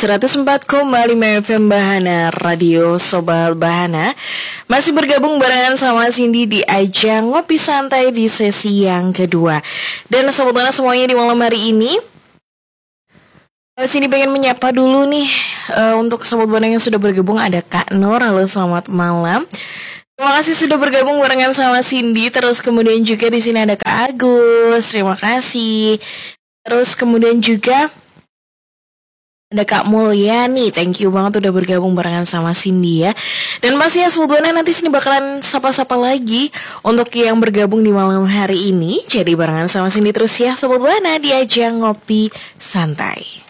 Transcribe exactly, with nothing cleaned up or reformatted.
seratus empat koma lima F M Bahana Radio Sobat Bahana. Masih bergabung barengan sama Cindy di ajang Ngopi Santai di sesi yang kedua. Dan Sobat Bahana semuanya di malam hari ini, Cindy pengen menyapa dulu nih uh, untuk Sobat Bahana yang sudah bergabung. Ada Kak Nur, halo selamat malam. Terima kasih sudah bergabung barengan sama Cindy. Terus kemudian juga di sini ada Kak Agus, terima kasih. Terus kemudian juga ada Kak Mulyani, thank you banget udah bergabung barengan sama Cindy ya. Dan masih ya Sobat Buana, nanti sini bakalan sapa-sapa lagi untuk yang bergabung di malam hari ini. Jadi barengan sama Cindy terus ya Sobat Buana di ajang Ngopi Santai.